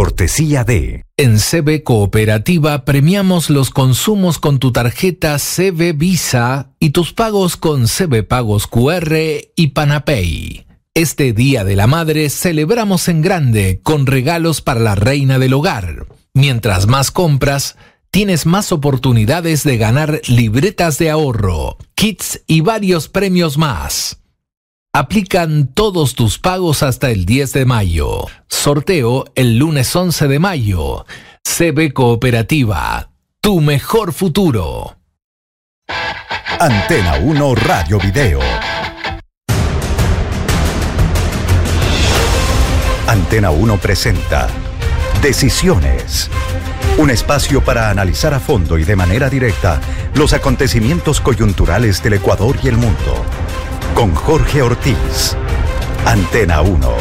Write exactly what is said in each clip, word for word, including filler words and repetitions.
cortesía de... En C B Cooperativa premiamos los consumos con tu tarjeta C B Visa y tus pagos con C B Pagos Q R y Panapay. Este Día de la Madre celebramos en grande con regalos para la reina del hogar. Mientras más compras, tienes más oportunidades de ganar libretas de ahorro, kits y varios premios más. Aplican todos tus pagos hasta el diez de mayo. Sorteo el lunes once de mayo. C B Cooperativa, tu mejor futuro. Antena uno Radio Video. Antena uno presenta Decisiones. Un espacio para analizar a fondo y de manera directa los acontecimientos coyunturales del Ecuador y el mundo. Con Jorge Ortiz. Antena uno.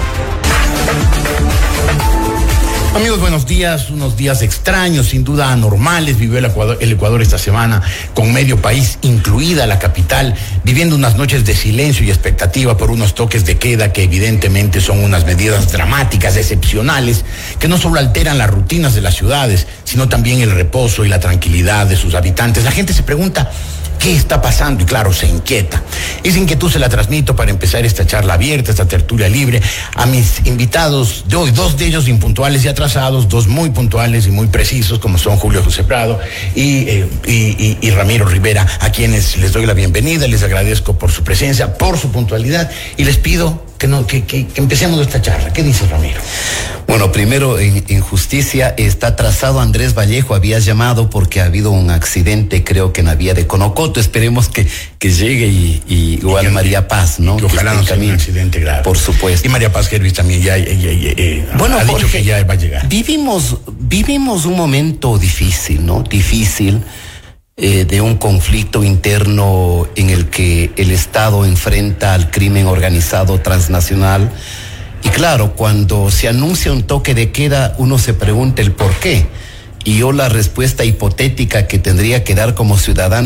Amigos, buenos días. Unos días extraños, sin duda anormales, vivió el Ecuador, el Ecuador esta semana, con medio país, incluida la capital, viviendo unas noches de silencio y expectativa por unos toques de queda que evidentemente son unas medidas dramáticas, excepcionales, que no solo alteran las rutinas de las ciudades, sino también el reposo y la tranquilidad de sus habitantes. La gente se pregunta, ¿qué está pasando? Y claro, se inquieta. Esa inquietud se la transmito para empezar esta charla abierta, esta tertulia libre, a mis invitados de hoy, dos de ellos impuntuales y atrasados, dos muy puntuales y muy precisos, como son Julio José Prado y, eh, y, y, y Ramiro Rivera, a quienes les doy la bienvenida, les agradezco por su presencia, por su puntualidad, y les pido que, no, que, que, que empecemos esta charla. ¿Qué dice Ramiro? Bueno, primero, en, en justicia, está atrasado Andrés Vallejo, habías llamado porque ha habido un accidente, creo que en la vía de Conocoto. Esperemos que, que llegue y, y igual y que, María Paz, ¿no? Que ojalá que no sea un accidente grave. Por supuesto. Y María Paz Gervis también ya, ya, ya, ya bueno, ha dicho Jorge, que ya va a llegar. Vivimos, vivimos un momento difícil, ¿no? Difícil, eh, de un conflicto interno en el que el Estado enfrenta al crimen organizado transnacional. Y claro, cuando se anuncia un toque de queda, uno se pregunta el por qué. Y yo la respuesta hipotética que tendría que dar como ciudadano